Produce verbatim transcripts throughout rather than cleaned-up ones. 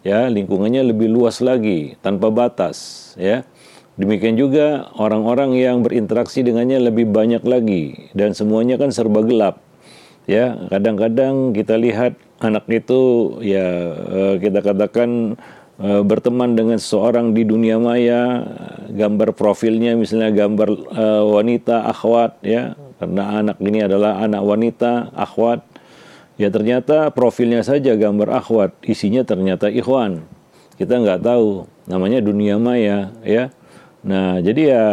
ya, lingkungannya lebih luas lagi, tanpa batas, ya. Demikian juga orang-orang yang berinteraksi dengannya lebih banyak lagi, dan semuanya kan serba gelap. Ya, kadang-kadang kita lihat anak itu, ya eh, kita katakan eh, berteman dengan seseorang di dunia maya, gambar profilnya misalnya gambar eh, wanita akhwat, ya, karena anak ini adalah anak wanita akhwat. Ya ternyata profilnya saja gambar akhwat, isinya ternyata ikhwan. Kita nggak tahu, namanya dunia maya, ya. Nah, jadi ya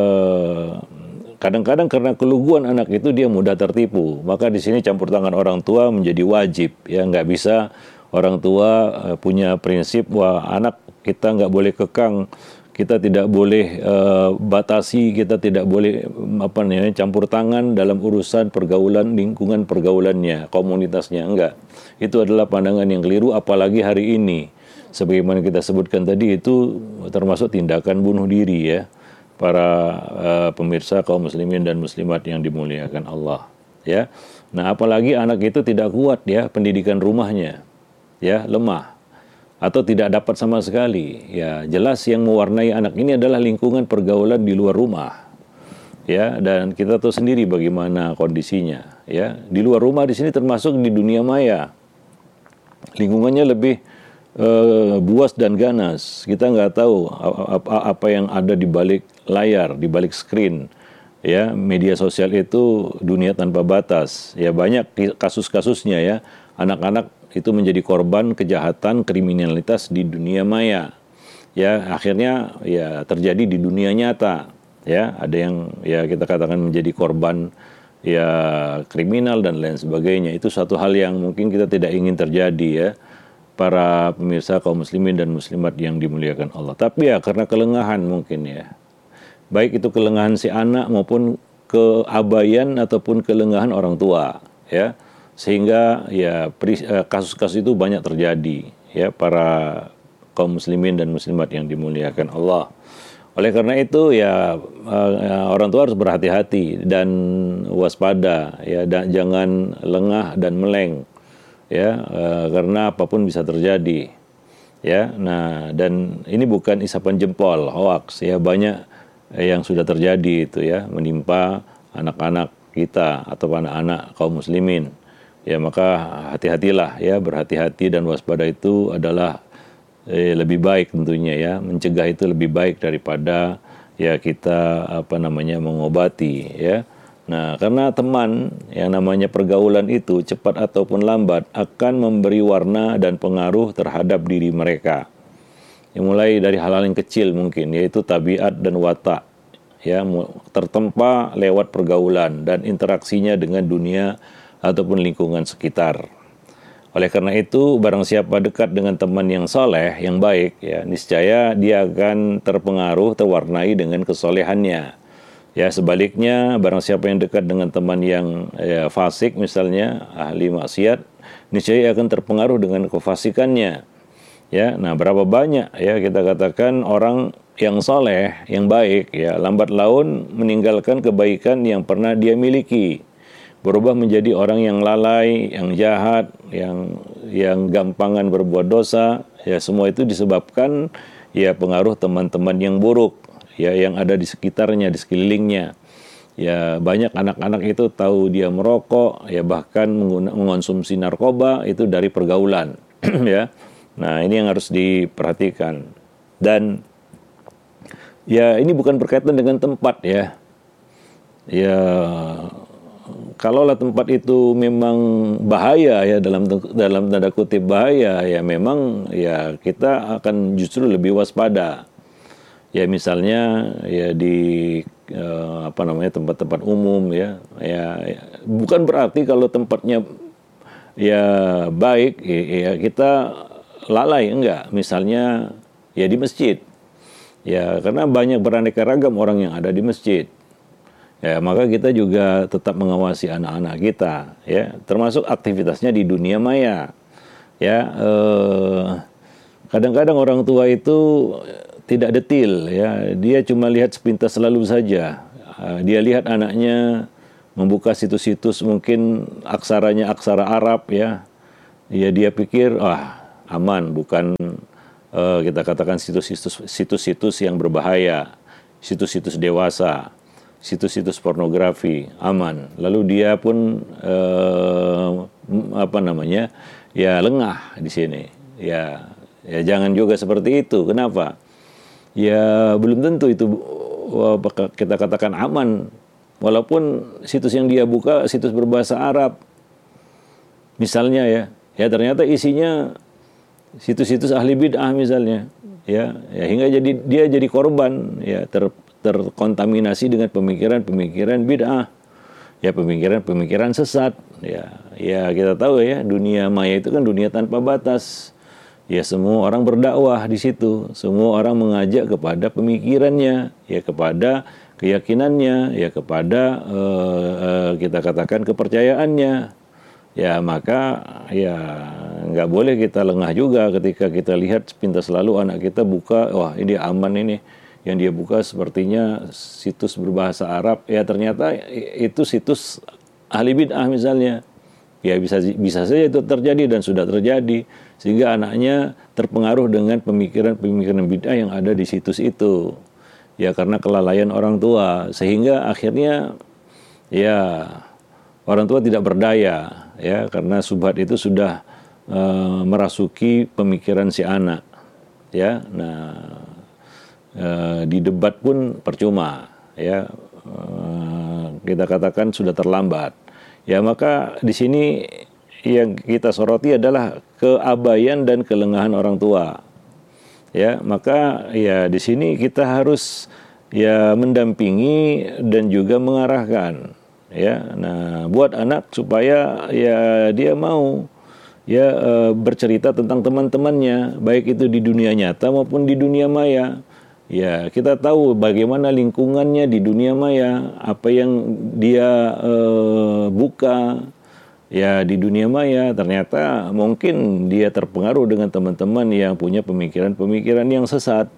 eh, kadang-kadang karena keluguan anak itu dia mudah tertipu. Maka di sini campur tangan orang tua menjadi wajib. Ya nggak bisa orang tua eh, punya prinsip wah anak kita nggak boleh kekang, kita tidak boleh uh, batasi, kita tidak boleh apa namanya campur tangan dalam urusan pergaulan, lingkungan pergaulannya, komunitasnya. Enggak. Itu adalah pandangan yang keliru, apalagi hari ini. Sebagaimana kita sebutkan tadi, itu termasuk tindakan bunuh diri, ya, para uh, pemirsa kaum muslimin dan muslimat yang dimuliakan Allah, ya. Nah, apalagi anak itu tidak kuat, ya, pendidikan rumahnya, ya, lemah atau tidak dapat sama sekali, ya jelas yang mewarnai anak ini adalah lingkungan pergaulan di luar rumah, ya, dan kita tahu sendiri bagaimana kondisinya, ya, di luar rumah di sini termasuk di dunia maya, lingkungannya lebih uh, buas dan ganas, kita nggak tahu apa, apa yang ada di balik layar, di balik screen, ya, media sosial itu dunia tanpa batas, ya banyak kasus-kasusnya, ya, anak-anak itu menjadi korban kejahatan kriminalitas di dunia maya, ya akhirnya ya terjadi di dunia nyata, ya ada yang ya kita katakan menjadi korban ya kriminal dan lain sebagainya. Itu satu hal yang mungkin kita tidak ingin terjadi, ya, para pemirsa kaum muslimin dan muslimat yang dimuliakan Allah. Tapi ya karena kelengahan mungkin, ya, baik itu kelengahan si anak maupun keabayan ataupun kelengahan orang tua, ya, sehingga ya kasus-kasus itu banyak terjadi, ya, para kaum muslimin dan muslimat yang dimuliakan Allah. Oleh karena itu ya orang tua harus berhati-hati dan waspada, ya, dan jangan lengah dan meleng, ya, karena apapun bisa terjadi, ya. Nah, dan ini bukan isapan jempol, hoax, ya, banyak yang sudah terjadi itu, ya, menimpa anak-anak kita atau anak-anak kaum muslimin. Ya maka hati-hatilah, ya, berhati-hati dan waspada itu adalah eh, lebih baik tentunya, ya, mencegah itu lebih baik daripada ya kita apa namanya mengobati, ya. Nah karena teman yang namanya pergaulan itu cepat ataupun lambat akan memberi warna dan pengaruh terhadap diri mereka. Ya, mulai dari hal-hal yang kecil mungkin, yaitu tabiat dan watak, ya, tertempa lewat pergaulan dan interaksinya dengan dunia ataupun lingkungan sekitar. Oleh karena itu, barang siapa dekat dengan teman yang soleh, yang baik, ya, niscaya dia akan terpengaruh, terwarnai dengan kesolehannya. Ya, sebaliknya, barang siapa yang dekat dengan teman yang ya, fasik, misalnya ahli maksiat, niscaya akan terpengaruh dengan kefasikannya. Ya, nah berapa banyak, ya, kita katakan orang yang soleh, yang baik, ya, lambat laun meninggalkan kebaikan yang pernah dia miliki, berubah menjadi orang yang lalai, yang jahat, yang yang gampangan berbuat dosa, ya, semua itu disebabkan ya pengaruh teman-teman yang buruk, ya, yang ada di sekitarnya, di sekelilingnya. Ya, banyak anak-anak itu tahu dia merokok, ya, bahkan mengonsumsi narkoba itu dari pergaulan, ya. Nah, ini yang harus diperhatikan. Dan ya ini bukan berkaitan dengan tempat, ya. Ya, kalaulah tempat itu memang bahaya, ya, dalam dalam tanda kutip bahaya, ya memang ya kita akan justru lebih waspada. Ya misalnya ya di eh, apa namanya tempat-tempat umum, ya, ya ya bukan berarti kalau tempatnya ya baik ya, ya kita lalai, enggak. Misalnya ya di masjid. Ya karena banyak beraneka ragam orang yang ada di masjid. Ya, maka kita juga tetap mengawasi anak-anak kita, ya, termasuk aktivitasnya di dunia maya. Ya, eh, kadang-kadang orang tua itu tidak detil, ya, dia cuma lihat sepintas selalu saja. Uh, dia lihat anaknya membuka situs-situs mungkin aksaranya aksara Arab, ya, ya dia pikir, ah, aman, bukan uh, kita katakan situs-situs situs-situs yang berbahaya, situs-situs dewasa, situs-situs pornografi, aman. Lalu dia pun uh, apa namanya? Ya lengah di sini. Ya ya jangan juga seperti itu. Kenapa? Ya belum tentu itu uh, kita katakan aman. Walaupun situs yang dia buka situs berbahasa Arab, misalnya ya, ya ternyata isinya situs-situs ahli bid'ah misalnya, ya, ya hingga jadi dia jadi korban, ya ter, terkontaminasi dengan pemikiran-pemikiran bid'ah, ya pemikiran-pemikiran sesat, ya, ya kita tahu ya dunia maya itu kan dunia tanpa batas, ya semua orang berdakwah di situ, semua orang mengajak kepada pemikirannya, ya kepada keyakinannya, ya kepada uh, uh, kita katakan kepercayaannya, ya maka ya nggak boleh kita lengah juga ketika kita lihat pintas lalu anak kita buka, wah ini aman ini, yang dia buka sepertinya situs berbahasa Arab, ya ternyata itu situs ahli bid'ah misalnya, ya bisa bisa saja itu terjadi dan sudah terjadi sehingga anaknya terpengaruh dengan pemikiran-pemikiran bid'ah yang ada di situs itu. Ya karena kelalaian orang tua, sehingga akhirnya ya orang tua tidak berdaya, ya karena subhat itu sudah uh, merasuki pemikiran si anak, ya. Nah uh, di debat pun percuma, ya uh, kita katakan sudah terlambat. Ya maka di sini yang kita soroti adalah keabaian dan kelengahan orang tua. Ya, maka ya di sini kita harus ya mendampingi dan juga mengarahkan, ya. Nah, buat anak supaya ya dia mau ya e, bercerita tentang teman-temannya, baik itu di dunia nyata maupun di dunia maya. Ya, kita tahu bagaimana lingkungannya di dunia maya, apa yang dia e, buka. Ya di dunia maya ternyata mungkin dia terpengaruh dengan teman-teman yang punya pemikiran-pemikiran yang sesat,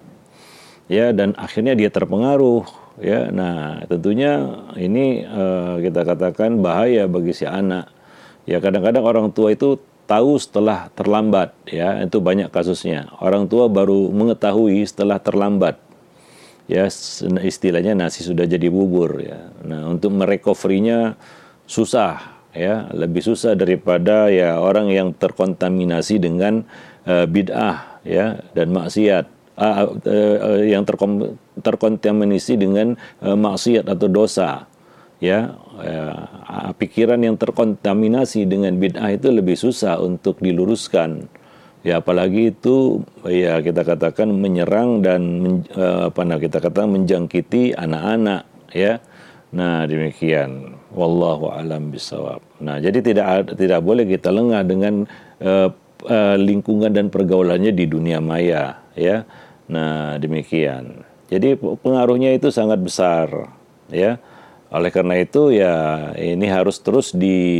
ya dan akhirnya dia terpengaruh, ya. Nah tentunya ini uh, kita katakan bahaya bagi si anak. Ya kadang-kadang orang tua itu tahu setelah terlambat, ya itu banyak kasusnya. Orang tua baru mengetahui setelah terlambat, ya istilahnya nasi sudah jadi bubur, ya. Nah untuk merecovery-nya susah. Ya lebih susah daripada ya orang yang terkontaminasi dengan uh, bid'ah, ya dan maksiat, uh, uh, uh, yang terkom, terkontaminasi dengan uh, maksiat atau dosa, ya uh, pikiran yang terkontaminasi dengan bid'ah itu lebih susah untuk diluruskan, ya apalagi itu ya kita katakan menyerang dan men, uh, apa nah kita katakan menjangkiti anak-anak, ya. Nah demikian, wallahu alam bisawab. Nah jadi tidak tidak boleh kita lengah dengan uh, uh, lingkungan dan pergaulannya di dunia maya, ya. Nah demikian. Jadi pengaruhnya itu sangat besar, ya. Oleh karena itu ya ini harus terus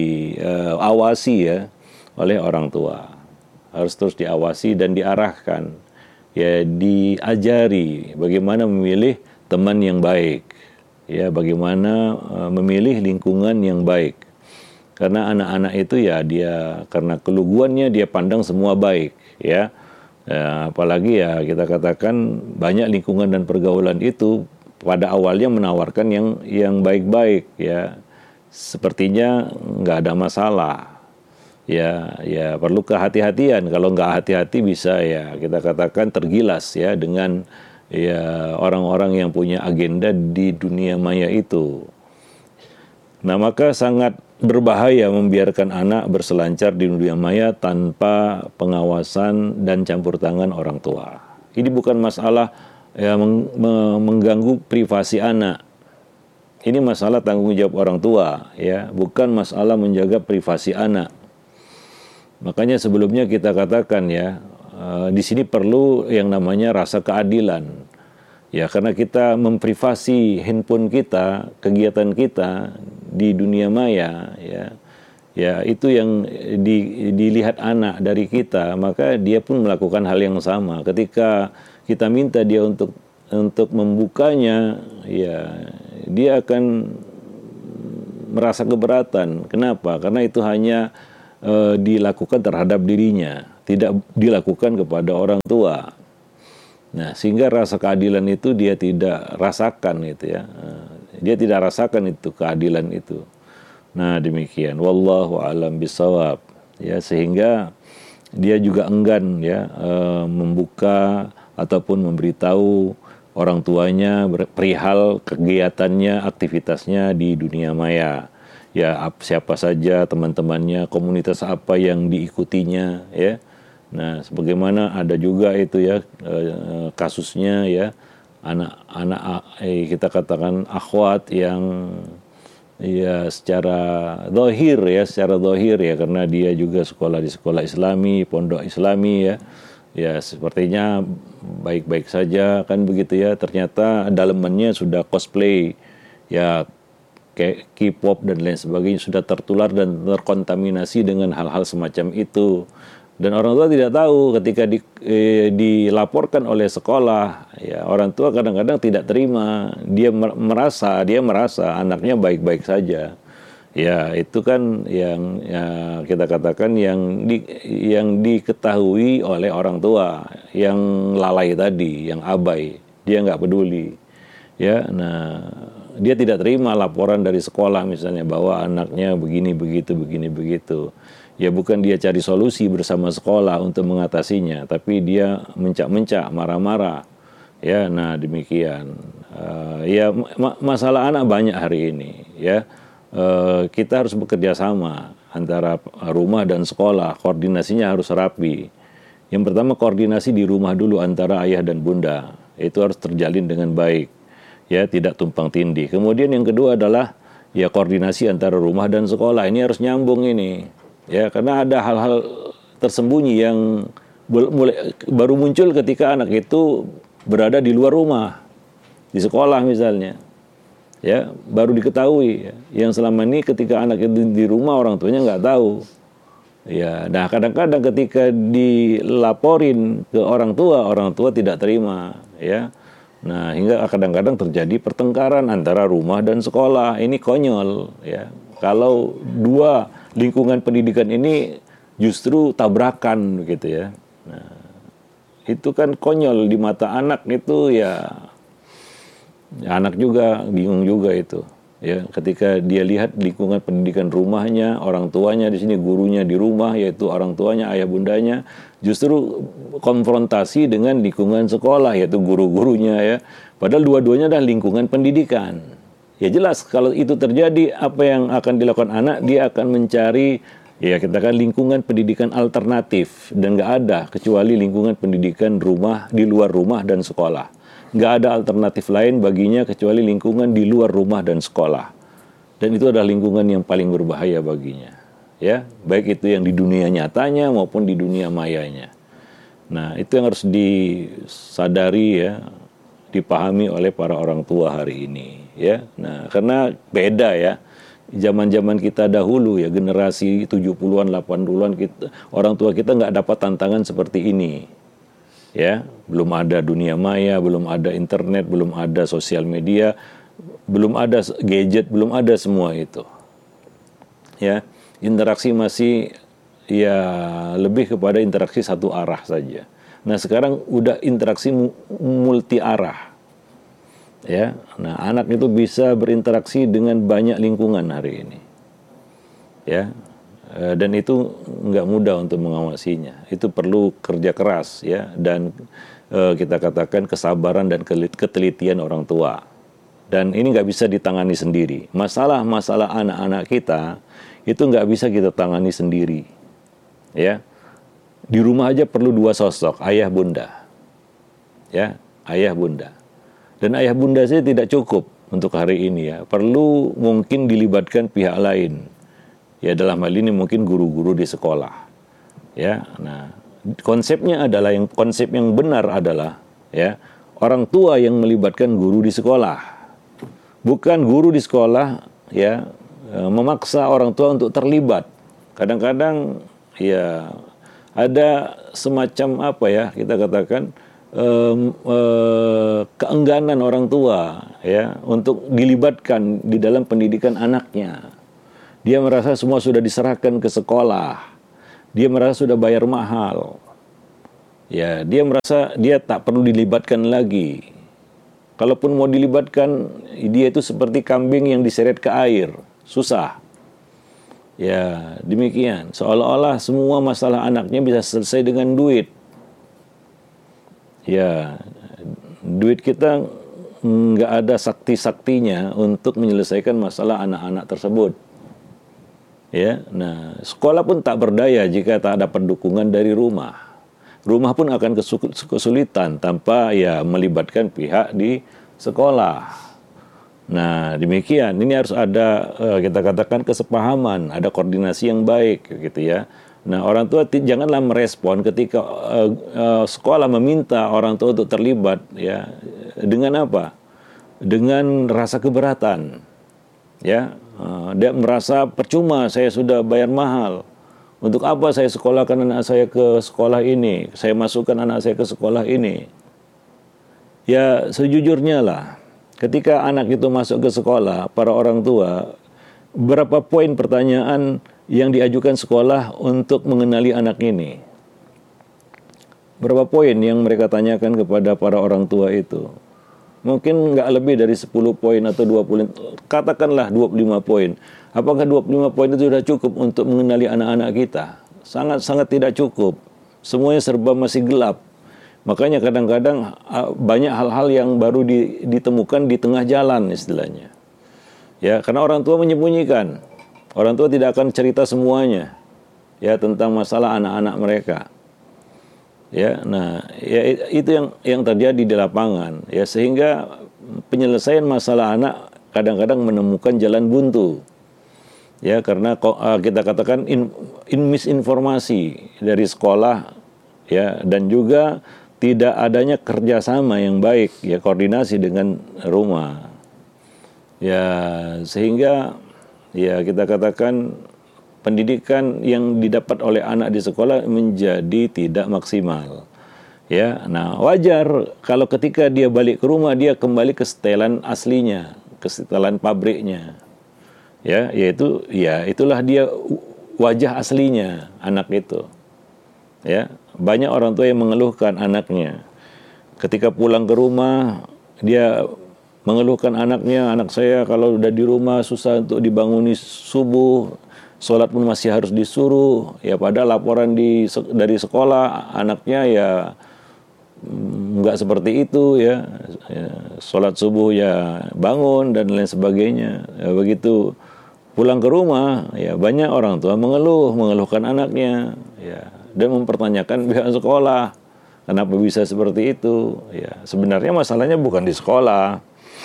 diawasi uh, ya oleh orang tua, harus terus diawasi dan diarahkan, ya diajari bagaimana memilih teman yang baik. Ya, bagaimana uh, memilih lingkungan yang baik. Karena anak-anak itu ya dia karena keluguannya dia pandang semua baik, ya. Ya apalagi ya kita katakan banyak lingkungan dan pergaulan itu pada awalnya menawarkan yang yang baik-baik, ya. Sepertinya nggak ada masalah. Ya, ya perlu kehati-hatian. Kalau nggak hati-hati bisa ya kita katakan tergilas ya dengan ya orang-orang yang punya agenda di dunia maya itu. Nah maka sangat berbahaya membiarkan anak berselancar di dunia maya tanpa pengawasan dan campur tangan orang tua. Ini bukan masalah ya, meng- mengganggu privasi anak. Ini masalah tanggung jawab orang tua, ya, bukan masalah menjaga privasi anak. Makanya sebelumnya kita katakan ya. Uh, di sini perlu yang namanya rasa keadilan, ya karena kita memprivasi handphone kita, kegiatan kita di dunia maya, ya, ya itu yang di, dilihat anak dari kita, maka dia pun melakukan hal yang sama. Ketika kita minta dia untuk untuk membukanya, ya dia akan merasa keberatan. Kenapa? Karena itu hanya uh, dilakukan terhadap dirinya. tidak dilakukan kepada orang tua. Nah, sehingga rasa keadilan itu dia tidak rasakan gitu ya. Dia tidak rasakan itu keadilan itu. Nah, demikian. Wallahu a'lam bishawab. Ya, sehingga dia juga enggan ya uh, membuka ataupun memberitahu orang tuanya perihal kegiatannya, aktivitasnya di dunia maya. Ya, siapa saja teman-temannya, komunitas apa yang diikutinya ya. Nah, sebagaimana ada juga itu ya uh, kasusnya ya anak-anak eh, kita katakan akhwat yang ya secara zahir ya, secara zahir ya, karena dia juga sekolah di sekolah Islami, pondok Islami ya. Ya sepertinya baik-baik saja kan begitu ya. Ternyata dalemannya sudah cosplay ya, kayak K-pop dan lain sebagainya, sudah tertular dan terkontaminasi dengan hal-hal semacam itu. Dan orang tua tidak tahu ketika di, eh, dilaporkan oleh sekolah, ya orang tua kadang-kadang tidak terima. Dia merasa, dia merasa anaknya baik-baik saja. Ya itu kan yang ya, kita katakan yang di, yang diketahui oleh orang tua, yang lalai tadi, yang abai, dia nggak peduli. Ya, nah dia tidak terima laporan dari sekolah misalnya bahwa anaknya begini begitu begini begitu. Ya bukan dia cari solusi bersama sekolah untuk mengatasinya, tapi dia mencak-mencak, marah-marah. Ya, nah demikian. Uh, ya ma- masalah anak banyak hari ini. Ya, uh, kita harus bekerja sama antara rumah dan sekolah. Koordinasinya harus rapi. Yang pertama koordinasi di rumah dulu antara ayah dan bunda. Itu harus terjalin dengan baik. Ya, tidak tumpang tindih. Kemudian yang kedua adalah ya koordinasi antara rumah dan sekolah. Ini harus nyambung ini. Ya, karena ada hal-hal tersembunyi yang mulai baru muncul ketika anak itu berada di luar rumah, di sekolah misalnya. Ya, baru diketahui. Ya. Yang selama ini ketika anak itu di rumah orang tuanya nggak tahu. Ya, nah kadang-kadang ketika dilaporin ke orang tua, orang tua tidak terima. Ya, nah hingga kadang-kadang terjadi pertengkaran antara rumah dan sekolah. Ini konyol. Ya, kalau dua lingkungan pendidikan ini justru tabrakan gitu ya. Nah, itu kan konyol di mata anak itu ya, ya anak juga bingung juga itu. Ya, ketika dia lihat lingkungan pendidikan rumahnya, orang tuanya di sini, gurunya di rumah yaitu orang tuanya, ayah bundanya, justru konfrontasi dengan lingkungan sekolah yaitu guru-gurunya ya. Padahal dua-duanya adalah lingkungan pendidikan. Ya jelas kalau itu terjadi apa yang akan dilakukan anak, dia akan mencari ya kita kan lingkungan pendidikan alternatif dan nggak ada kecuali lingkungan pendidikan rumah di luar rumah dan sekolah. Nggak ada alternatif lain baginya kecuali lingkungan di luar rumah dan sekolah. Dan itu adalah lingkungan yang paling berbahaya baginya. Ya, baik itu yang di dunia nyatanya maupun di dunia mayanya. Nah, itu yang harus disadari ya, dipahami oleh para orang tua hari ini. Ya, nah karena beda ya, zaman-zaman kita dahulu ya generasi tujuh puluhan, delapan puluhan kita, orang tua kita nggak dapat tantangan seperti ini, ya belum ada dunia maya, belum ada internet, belum ada sosial media, belum ada gadget, belum ada semua itu, ya interaksi masih ya lebih kepada interaksi satu arah saja. Nah sekarang udah interaksi multi arah. Ya, nah anak itu bisa berinteraksi dengan banyak lingkungan hari ini, ya, e, dan itu nggak mudah untuk mengawasinya. Itu perlu kerja keras, ya, dan e, kita katakan kesabaran dan ketelitian orang tua. Dan ini nggak bisa ditangani sendiri. Masalah-masalah anak-anak kita itu nggak bisa kita tangani sendiri, ya. Di rumah aja perlu dua sosok, ayah bunda, ya, ayah bunda. Dan ayah bunda saya tidak cukup untuk hari ini ya. Perlu mungkin dilibatkan pihak lain. Ya dalam hal ini mungkin guru-guru di sekolah. Ya, nah konsepnya adalah yang konsep yang benar adalah ya orang tua yang melibatkan guru di sekolah. Bukan guru di sekolah ya memaksa orang tua untuk terlibat. Kadang-kadang ya ada semacam apa ya kita katakan Um, uh, keengganan orang tua ya untuk dilibatkan di dalam pendidikan anaknya. Dia merasa semua sudah diserahkan ke sekolah. dia merasa sudah bayar mahal. Ya, dia merasa dia tak perlu dilibatkan lagi. Kalaupun mau dilibatkan, dia itu seperti kambing yang diseret ke air, susah. Ya, demikian. Seolah-olah semua masalah anaknya bisa selesai dengan duit. Ya, duit kita nggak ada sakti-saktinya untuk menyelesaikan masalah anak-anak tersebut. Ya, nah sekolah pun tak berdaya jika tak dapat dukungan dari rumah. Rumah pun akan kesulitan tanpa ya melibatkan pihak di sekolah. Nah, demikian. Ini harus ada kita katakan kesepahaman, ada koordinasi yang baik gitu ya. Nah, orang tua janganlah merespon ketika uh, uh, sekolah meminta orang tua untuk terlibat ya. Dengan apa? Dengan rasa keberatan. Ya, uh, dia merasa percuma saya sudah bayar mahal. Untuk apa saya sekolahkan anak saya ke sekolah ini? Saya masukkan anak saya ke sekolah ini. Ya, sejujurnya lah, ketika anak itu masuk ke sekolah, para orang tua, berapa poin pertanyaan yang diajukan sekolah untuk mengenali anak ini? Berapa poin yang mereka tanyakan kepada para orang tua itu? Mungkin nggak lebih dari sepuluh poin atau dua puluh, katakanlah dua puluh lima poin. Apakah dua puluh lima poin itu sudah cukup untuk mengenali anak-anak kita? Sangat-sangat tidak cukup. Semuanya serba masih gelap. Makanya kadang-kadang banyak hal-hal yang baru ditemukan di tengah jalan istilahnya. Ya, karena orang tua menyembunyikan. Orang tua tidak akan cerita semuanya ya tentang masalah anak-anak mereka. Ya, nah, ya itu yang yang terjadi di lapangan ya, sehingga penyelesaian masalah anak kadang-kadang menemukan jalan buntu. Ya, karena kita katakan in, in misinformasi dari sekolah ya, dan juga tidak adanya kerjasama yang baik ya, koordinasi dengan rumah. Ya, sehingga ya kita katakan pendidikan yang didapat oleh anak di sekolah menjadi tidak maksimal. Ya, nah wajar kalau ketika dia balik ke rumah dia kembali ke setelan aslinya, ke setelan pabriknya. Ya, yaitu ya itulah dia wajah aslinya anak itu. Ya, banyak orang tua yang mengeluhkan anaknya. Ketika pulang ke rumah dia mengeluhkan anaknya, anak saya kalau udah di rumah susah untuk dibanguni subuh. Sholat pun masih harus disuruh, ya padahal laporan di dari sekolah anaknya ya nggak seperti itu ya, ya sholat subuh ya bangun dan lain sebagainya. Ya, begitu pulang ke rumah ya banyak orang tua mengeluh, mengeluhkan anaknya ya, dan mempertanyakan pihak sekolah kenapa bisa seperti itu. Ya sebenarnya masalahnya bukan di sekolah.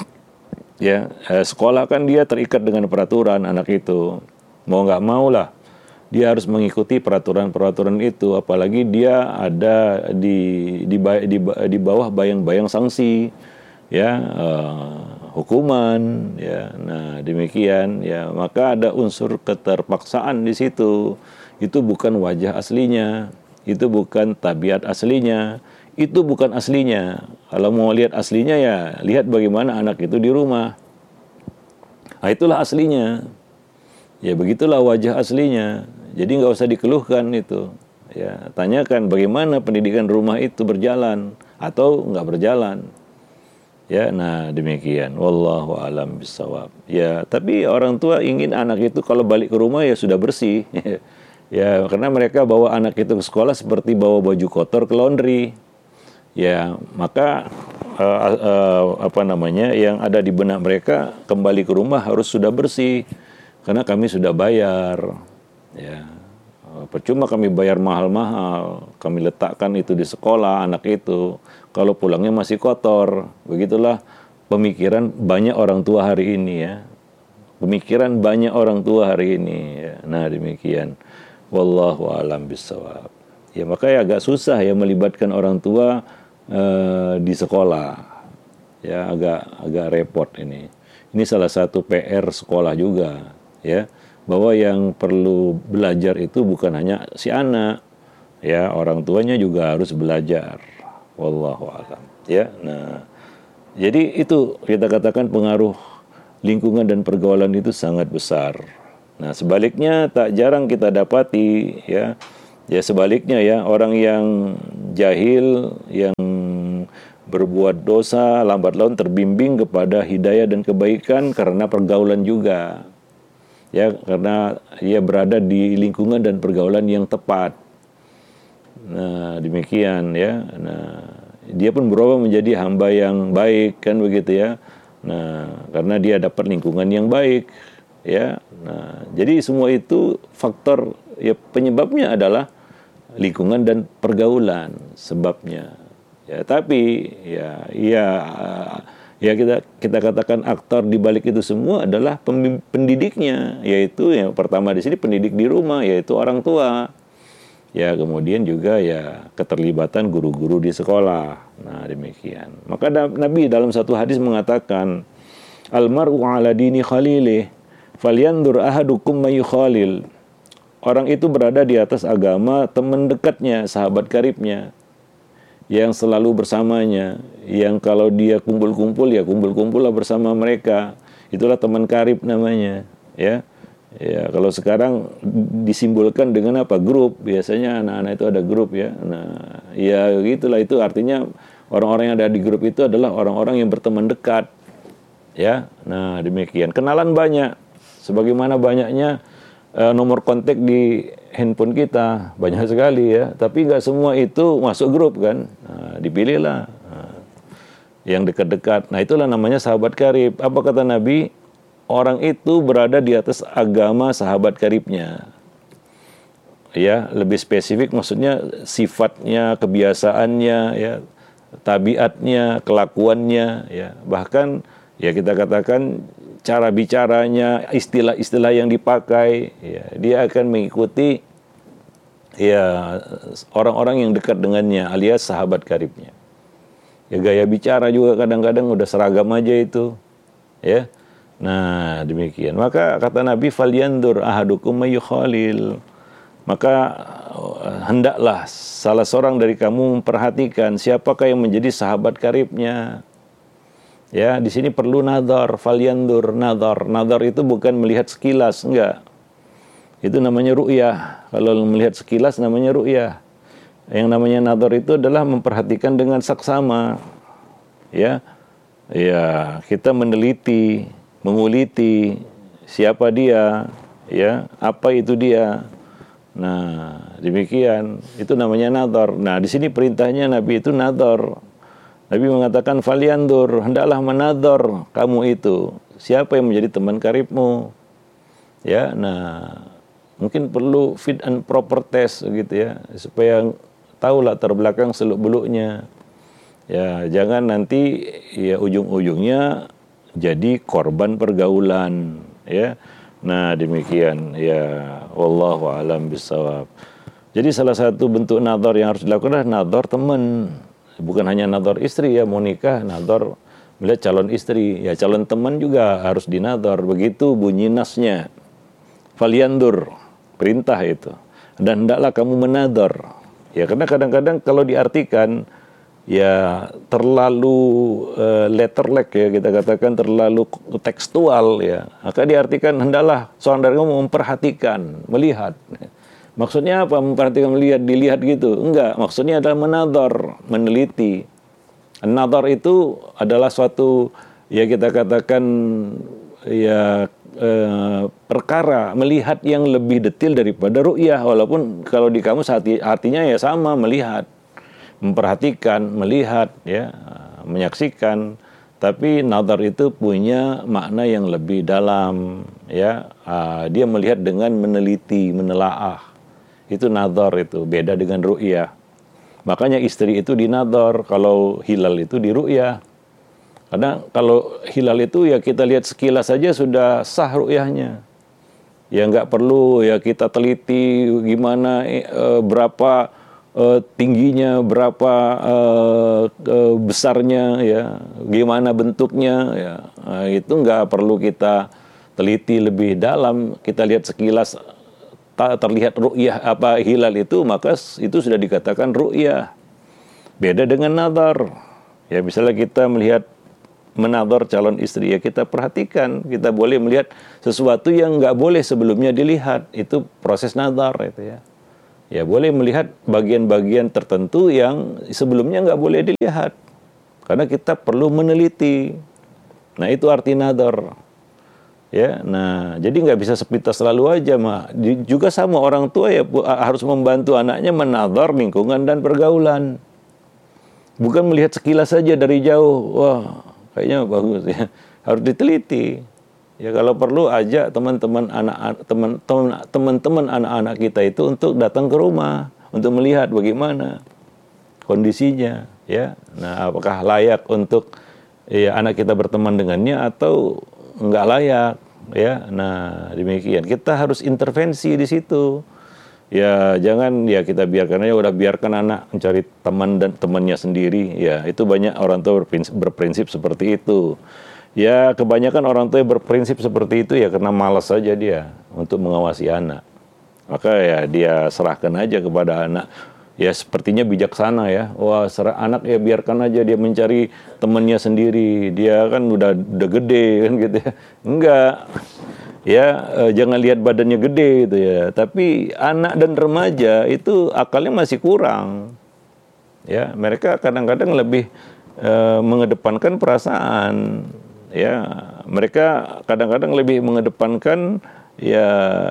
Ya eh, sekolah kan dia terikat dengan peraturan anak itu. Mau nggak mau lah, dia harus mengikuti peraturan-peraturan itu. Apalagi dia ada di di di, di bawah bayang-bayang sanksi, ya uh, hukuman, ya. Nah demikian, ya maka ada unsur keterpaksaan di situ. Itu bukan wajah aslinya, itu bukan tabiat aslinya, itu bukan aslinya. Kalau mau lihat aslinya ya lihat bagaimana anak itu di rumah. Nah itulah aslinya. Ya begitulah wajah aslinya. Jadi nggak usah dikeluhkan itu. Ya tanyakan bagaimana pendidikan rumah itu berjalan atau nggak berjalan. Ya, nah demikian. Wallahu a'lam bishawab. Ya, tapi orang tua ingin anak itu kalau balik ke rumah ya sudah bersih. Ya, karena mereka bawa anak itu ke sekolah seperti bawa baju kotor ke laundry. Ya, maka uh, uh, apa namanya yang ada di benak mereka kembali ke rumah harus sudah bersih. Karena kami sudah bayar, ya percuma kami bayar mahal-mahal, kami letakkan itu di sekolah anak itu, kalau pulangnya masih kotor. Begitulah pemikiran banyak orang tua hari ini ya, pemikiran banyak orang tua hari ini. Ya. Nah demikian, wallahu a'lam bishawab. Ya makanya agak susah ya melibatkan orang tua uh, di sekolah, ya agak agak repot ini. Ini salah satu P R sekolah juga. Ya, bahwa yang perlu belajar itu bukan hanya si anak, ya orang tuanya juga harus belajar. Wallahu a'lam. Ya, nah, jadi itu kita katakan pengaruh lingkungan dan pergaulan itu sangat besar. Nah, sebaliknya tak jarang kita dapati ya Ya sebaliknya ya, orang yang jahil, yang berbuat dosa, lambat laun terbimbing kepada hidayah dan kebaikan karena pergaulan juga. Ya, karena ia berada di lingkungan dan pergaulan yang tepat. Nah, demikian ya. Nah, dia pun berubah menjadi hamba yang baik, kan begitu ya. Nah, karena dia dapat lingkungan yang baik, ya. Nah, jadi semua itu faktor, ya, penyebabnya adalah lingkungan dan pergaulan sebabnya. Ya, tapi ya ya ya kita kita katakan aktor di balik itu semua adalah pendidiknya, yaitu yang pertama di sini pendidik di rumah, yaitu orang tua. Ya, kemudian juga ya keterlibatan guru-guru di sekolah. Nah, demikian. Maka Nabi dalam satu hadis mengatakan, "Al-mar'u 'ala dini khalilih, falyandur ahadukum may khalil." Orang itu berada di atas agama teman dekatnya, sahabat karibnya, yang selalu bersamanya, yang kalau dia kumpul-kumpul ya kumpul-kumpul lah bersama mereka. Itulah teman karib namanya, ya. Ya, kalau sekarang disimbolkan dengan apa? Grup. Biasanya anak-anak itu ada grup ya. Nah, ya gitulah, itu artinya orang-orang yang ada di grup itu adalah orang-orang yang berteman dekat. Ya. Nah, demikian. Kenalan banyak. Sebagaimana banyaknya uh, nomor kontak di handphone kita, banyak sekali ya. Tapi nggak semua itu masuk grup kan. Nah, dipilihlah nah, yang dekat-dekat. Nah, itulah namanya sahabat karib. Apa kata Nabi? Orang itu berada di atas agama sahabat karibnya. Ya, lebih spesifik maksudnya sifatnya, kebiasaannya, ya, tabiatnya, kelakuannya, ya. Bahkan ya kita katakan cara bicaranya, istilah-istilah yang dipakai, ya, dia akan mengikuti ya orang-orang yang dekat dengannya, alias sahabat karibnya. Ya, gaya bicara juga kadang-kadang udah seragam aja itu, ya. Nah, demikian. Maka kata Nabi, falyandur ahadukum may khalil. Maka hendaklah salah seorang dari kamu memperhatikan siapakah yang menjadi sahabat karibnya. Ya, di sini perlu nadhar, falyandur, nadhar. Nadhar itu bukan melihat sekilas, enggak. Itu namanya ru'yah. Kalau melihat sekilas namanya ru'yah. Yang namanya nadhar itu adalah memperhatikan dengan saksama. Ya. Ya, kita meneliti, menguliti siapa dia, ya, apa itu dia. Nah, demikian. Itu namanya nadhar. Nah, di sini perintahnya Nabi itu nadhar. Nabi mengatakan falyandur, hendaklah menadhar kamu itu siapa yang menjadi teman karibmu. Ya, nah, mungkin perlu fit and proper test gitu ya, supaya tahu latar belakang seluk-beluknya. Ya, jangan nanti ya ujung-ujungnya jadi korban pergaulan, ya. Nah, demikian ya, wallahu alam bisawab. Jadi salah satu bentuk nadhar yang harus dilakukan adalah nadhar teman. Bukan hanya nadhar istri ya, mau nikah nadhar melihat calon istri, ya calon teman juga harus dinadhar. Begitu bunyi nasnya. Falyandur, perintah itu. Dan hendaklah kamu menadhar. Ya, karena kadang-kadang kalau diartikan ya terlalu uh, letterlek ya, kita katakan terlalu tekstual ya, maka diartikan hendaklah seorang dari kamu memperhatikan, melihat. Maksudnya apa memperhatikan, melihat, dilihat gitu? Enggak, maksudnya adalah menadhar, meneliti. Nadhar itu adalah suatu ya kita katakan ya eh, perkara melihat yang lebih detail daripada ru'yah, walaupun kalau di kamus artinya ya sama, melihat, memperhatikan, melihat, ya, menyaksikan. Tapi nadhar itu punya makna yang lebih dalam, ya. Uh, dia melihat dengan meneliti, menelaah. Itu nadhar, itu beda dengan ru'yah. Makanya istri itu dinadhar, kalau hilal itu di ru'yah. Karena kalau hilal itu ya kita lihat sekilas saja sudah sah ru'yahnya. Ya nggak perlu ya kita teliti gimana eh, berapa Uh, tingginya, berapa uh, uh, besarnya, ya, gimana bentuknya, ya, uh, itu nggak perlu kita teliti lebih dalam. Kita lihat sekilas tak terlihat ru'yah apa hilal itu, maka itu sudah dikatakan ru'yah. Beda dengan nadhar. Ya, misalnya kita melihat menadhar calon istri, ya kita perhatikan, kita boleh melihat sesuatu yang nggak boleh sebelumnya dilihat. Itu proses nadhar itu ya. Ya boleh melihat bagian-bagian tertentu yang sebelumnya nggak boleh dilihat. Karena kita perlu meneliti. Nah itu arti nadhar. Ya, nah jadi nggak bisa sepintas selalu aja, mah. Juga sama orang tua ya harus membantu anaknya menadhar lingkungan dan pergaulan. Bukan melihat sekilas saja dari jauh. Wah, kayaknya bagus ya. Harus diteliti. Ya kalau perlu ajak teman-teman anak teman-teman teman-teman anak-anak kita itu untuk datang ke rumah untuk melihat bagaimana kondisinya, ya. Nah, apakah layak untuk ya anak kita berteman dengannya atau enggak layak, ya. Nah, demikian. Kita harus intervensi di situ. Ya, jangan ya kita biarkan aja udah biarkan anak mencari teman dan temannya sendiri. Ya, itu banyak orang tua berprinsip, berprinsip seperti itu. Ya kebanyakan orang tua berprinsip seperti itu ya karena malas saja dia untuk mengawasi anak. Maka ya dia serahkan aja kepada anak. Ya sepertinya bijaksana ya. Wah serah anak ya biarkan aja dia mencari temannya sendiri. Dia kan udah udah gede kan gitu ya. Enggak. Ya eh, jangan lihat badannya gede gitu ya. Tapi anak dan remaja itu akalnya masih kurang. Ya mereka kadang-kadang lebih eh, mengedepankan perasaan. Ya, mereka kadang-kadang lebih mengedepankan ya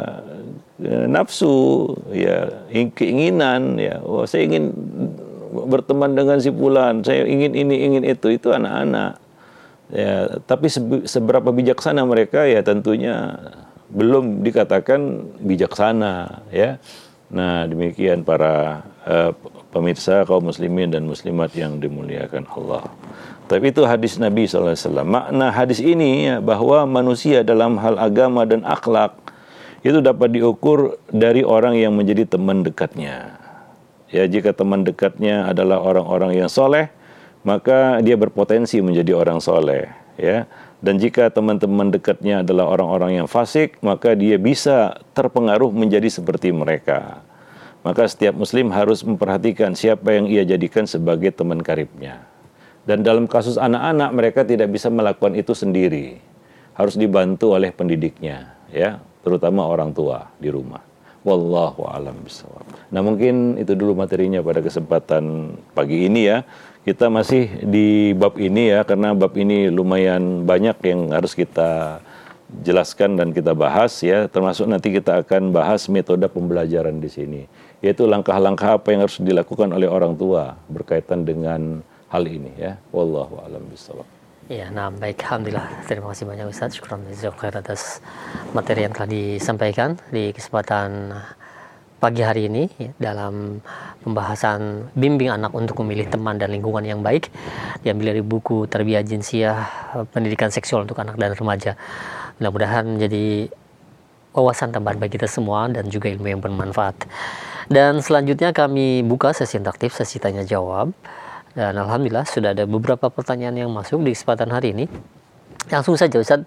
nafsu, ya keinginan, ya. Oh, saya ingin berteman dengan si fulan, saya ingin ini, ingin itu, itu anak-anak. Ya, tapi seberapa bijaksana mereka ya tentunya belum dikatakan bijaksana, ya. Nah, demikian para uh, pemirsa kaum muslimin dan muslimat yang dimuliakan Allah. Tapi itu hadis Nabi shallallahu alaihi wasallam. Makna hadis ini ya, bahwa manusia dalam hal agama dan akhlak itu dapat diukur dari orang yang menjadi teman dekatnya. Ya, jika teman dekatnya adalah orang-orang yang soleh, maka dia berpotensi menjadi orang soleh. Ya, dan jika teman-teman dekatnya adalah orang-orang yang fasik, maka dia bisa terpengaruh menjadi seperti mereka. Maka setiap muslim harus memperhatikan siapa yang ia jadikan sebagai teman karibnya. Dan dalam kasus anak-anak mereka tidak bisa melakukan itu sendiri. Harus dibantu oleh pendidiknya, ya, terutama orang tua di rumah. Wallahu a'lam bishawab. Nah, mungkin itu dulu materinya pada kesempatan pagi ini ya. Kita masih di bab ini ya, karena bab ini lumayan banyak yang harus kita jelaskan dan kita bahas ya, termasuk nanti kita akan bahas metode pembelajaran di sini, yaitu langkah-langkah apa yang harus dilakukan oleh orang tua berkaitan dengan hal ini ya. Wallahu a'lam bishawab. Ya, nah baik, alhamdulillah. Terima kasih banyak Ustaz. Syukran jazakallahu atas materi yang telah disampaikan di kesempatan pagi hari ini ya, dalam pembahasan bimbing anak untuk memilih teman dan lingkungan yang baik, diambil dari buku Tarbiyah Jinsiyah, pendidikan seksual untuk anak dan remaja. Mudah-mudahan menjadi wawasan tambahan bagi kita semua dan juga ilmu yang bermanfaat. Dan selanjutnya kami buka sesi interaktif, sesi tanya jawab. Dan alhamdulillah sudah ada beberapa pertanyaan yang masuk di kesempatan hari ini. Langsung saja Ustaz.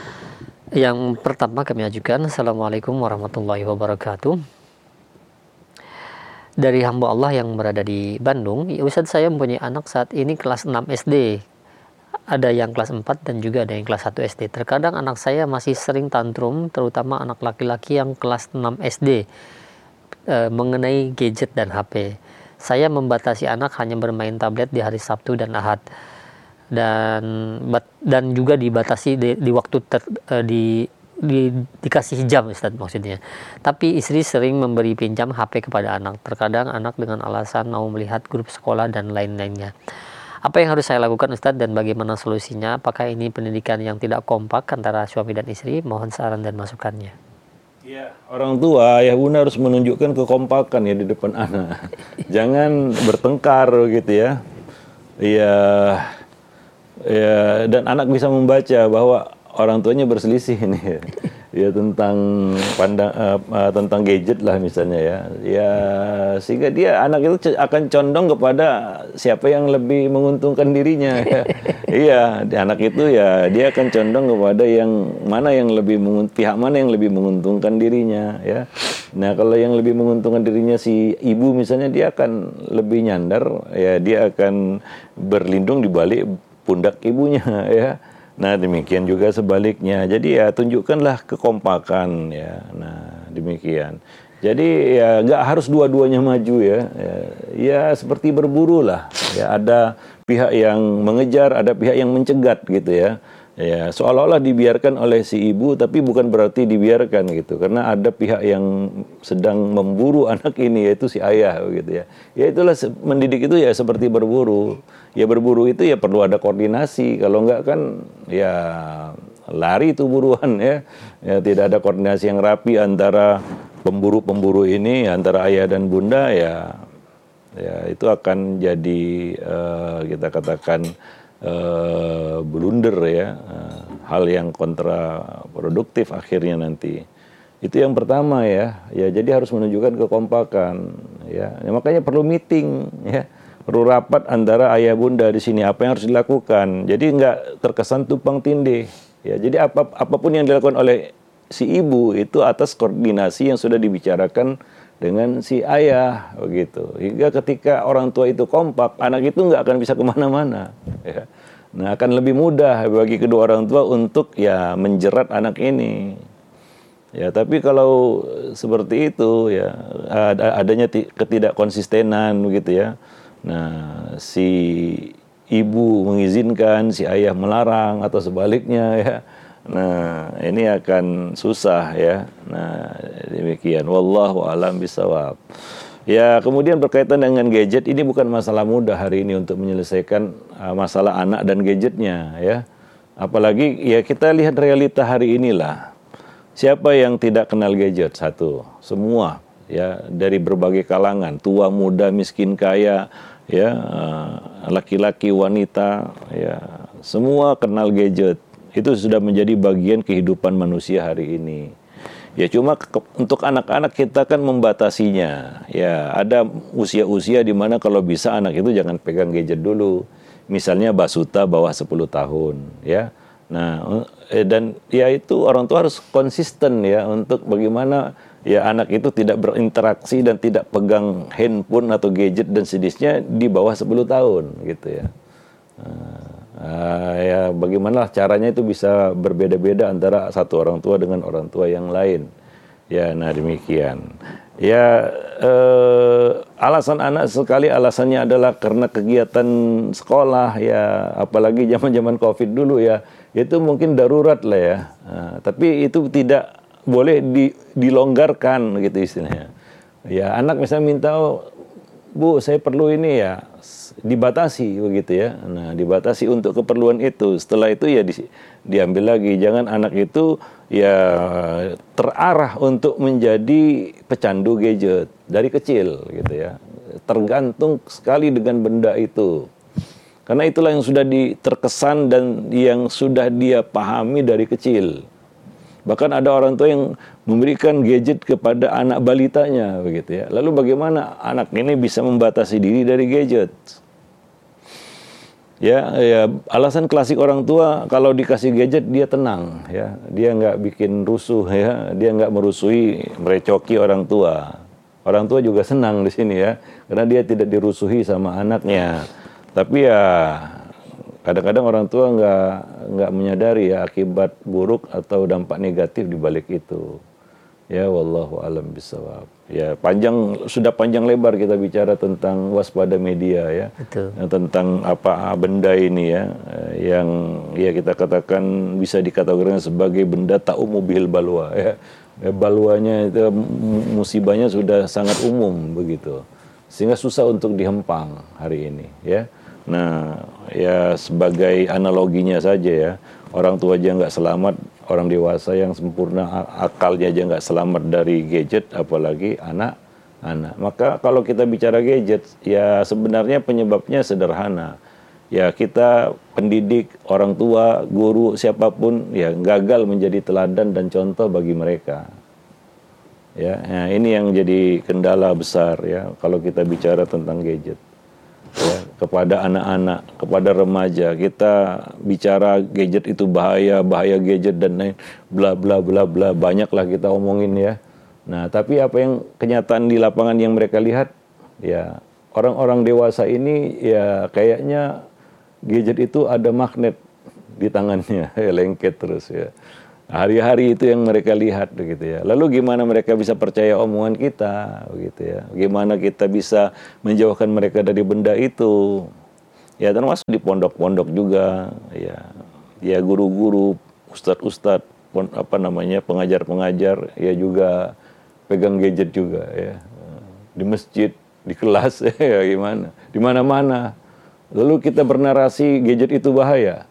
Yang pertama kami ajukan, Assalamualaikum warahmatullahi wabarakatuh. Dari hamba Allah yang berada di Bandung, ya Ustaz, saya mempunyai anak saat ini kelas enam S D. Ada yang kelas empat dan juga ada yang kelas satu S D. Terkadang anak saya masih sering tantrum, terutama anak laki-laki yang kelas enam S D e, mengenai gadget dan H P. Saya membatasi anak hanya bermain tablet di hari Sabtu dan Ahad, dan dan juga dibatasi di, di waktu ter, di, di dikasih jam Ustaz maksudnya. Tapi istri sering memberi pinjam H P kepada anak. Terkadang anak dengan alasan mau melihat grup sekolah dan lain-lainnya. Apa yang harus saya lakukan Ustaz dan bagaimana solusinya? Apakah ini pendidikan yang tidak kompak antara suami dan istri? Mohon saran dan masukannya. Ya, orang tua, ayah bunda harus menunjukkan kekompakan ya di depan anak. Jangan bertengkar gitu ya. Ya, ya, dan anak bisa membaca bahwa orang tuanya berselisih ini ya, ya tentang pandang uh, uh, tentang gadget lah misalnya ya. Ya, sehingga dia anak itu akan condong kepada siapa yang lebih menguntungkan dirinya ya. Iya, anak itu ya dia akan condong kepada yang mana yang lebih pihak mana yang lebih menguntungkan dirinya ya. Nah, kalau yang lebih menguntungkan dirinya si ibu misalnya, dia akan lebih nyandar ya, dia akan berlindung di balik pundak ibunya ya. Nah, demikian juga sebaliknya. Jadi ya tunjukkanlah kekompakan ya. Nah, demikian. Jadi ya nggak harus dua-duanya maju ya. ya. Ya seperti berburu lah. Ya ada pihak yang mengejar, ada pihak yang mencegat gitu ya. Ya seolah-olah dibiarkan oleh si ibu, tapi bukan berarti dibiarkan gitu. Karena ada pihak yang sedang memburu anak ini, yaitu si ayah gitu ya. Ya itulah mendidik itu ya seperti berburu. Ya berburu itu ya perlu ada koordinasi. Kalau enggak kan ya lari itu buruan ya. Ya tidak ada koordinasi yang rapi antara pemburu-pemburu ini, antara ayah dan bunda ya. Ya itu akan jadi uh, kita katakan uh, blunder ya, uh, hal yang kontraproduktif akhirnya nanti. Itu yang pertama ya. Ya jadi harus menunjukkan kekompakan ya. Ya makanya perlu meeting ya. Perlu rapat antara ayah bunda di sini, apa yang harus dilakukan. Jadi nggak terkesan tumpang tindih. Ya, jadi apa, apapun yang dilakukan oleh si ibu itu atas koordinasi yang sudah dibicarakan dengan si ayah, begitu. Hingga ketika orang tua itu kompak, anak itu nggak akan bisa kemana-mana. Ya. Nah, akan lebih mudah bagi kedua orang tua untuk ya menjerat anak ini. Ya, tapi kalau seperti itu ya adanya ketidakkonsistenan begitu ya. Nah, si ibu mengizinkan, si ayah melarang atau sebaliknya ya. Nah, ini akan susah ya. Nah, demikian. Wallahu a'lam bishawab. Ya, kemudian berkaitan dengan gadget, ini bukan masalah mudah hari ini untuk menyelesaikan uh, masalah anak dan gadgetnya ya. Apalagi ya kita lihat realita hari inilah. Siapa yang tidak kenal gadget? Satu, semua ya dari berbagai kalangan, tua, muda, miskin, kaya, ya laki-laki, wanita, ya semua kenal gadget. Itu sudah menjadi bagian kehidupan manusia hari ini. Ya cuma ke, untuk anak-anak kita kan membatasinya. Ya ada usia-usia di mana kalau bisa anak itu jangan pegang gadget dulu. Misalnya basuta bawah sepuluh tahun, ya. Nah, eh, dan ya itu orang tua harus konsisten ya untuk bagaimana ya anak itu tidak berinteraksi dan tidak pegang handphone atau gadget dan sejenisnya di bawah sepuluh tahun gitu ya. Nah, ya bagaimana caranya itu bisa berbeda-beda antara satu orang tua dengan orang tua yang lain. Ya, nah demikian. Ya eh, alasan anak sekali alasannya adalah karena kegiatan sekolah ya, apalagi zaman-zaman Covid dulu ya. Itu mungkin darurat lah ya. Nah, tapi itu tidak boleh di, dilonggarkan gitu istilahnya. Ya anak misalnya minta, oh, Bu saya perlu ini ya, dibatasi begitu ya. Nah dibatasi untuk keperluan itu. Setelah itu ya di, diambil lagi. Jangan anak itu ya terarah untuk menjadi pecandu gadget dari kecil gitu ya. Tergantung sekali dengan benda itu. Karena itulah yang sudah diterkesan dan yang sudah dia pahami dari kecil. Bahkan ada orang tua yang memberikan gadget kepada anak balitanya begitu ya. Lalu bagaimana anak ini bisa membatasi diri dari gadget? Ya, ya alasan klasik orang tua kalau dikasih gadget dia tenang ya. Dia nggak bikin rusuh ya, dia nggak merusuhi, merecoki orang tua. Orang tua juga senang di sini ya, karena dia tidak dirusuhi sama anaknya. Tapi ya kadang-kadang orang tua nggak nggak menyadari ya akibat buruk atau dampak negatif di balik itu. Ya wallahu alam bisawab. Ya panjang sudah panjang lebar kita bicara tentang waspada media ya. Betul. Tentang apa benda ini ya yang ya kita katakan bisa dikategorikan sebagai benda ta'ummu bihil balwa ya. Ya balwanya itu musibahnya sudah sangat umum begitu. Sehingga susah untuk dihempang hari ini ya. Nah, ya sebagai analoginya saja ya, orang tua aja nggak selamat, orang dewasa yang sempurna akalnya aja nggak selamat dari gadget, apalagi anak-anak. Maka kalau kita bicara gadget, ya sebenarnya penyebabnya sederhana. Ya kita pendidik, orang tua, guru, siapapun, ya gagal menjadi teladan dan contoh bagi mereka. Ya, nah ini yang jadi kendala besar ya, kalau kita bicara tentang gadget. Ya, kepada anak-anak, kepada remaja, kita bicara gadget itu bahaya, bahaya gadget dan lain bla bla bla bla, banyaklah kita omongin ya. Nah, tapi apa yang kenyataan di lapangan yang mereka lihat, ya orang-orang dewasa ini ya kayaknya gadget itu ada magnet di tangannya, ya, lengket terus ya. Hari-hari itu yang mereka lihat begitu ya. Lalu gimana mereka bisa percaya omongan kita begitu ya. Gimana kita bisa menjauhkan mereka dari benda itu. Ya termasuk di pondok-pondok juga ya. Ya guru-guru, ustadz-ustadz, apa namanya, pengajar-pengajar ya juga pegang gadget juga ya. Di masjid, di kelas ya gimana? Di mana-mana. Lalu kita bernarasi gadget itu bahaya.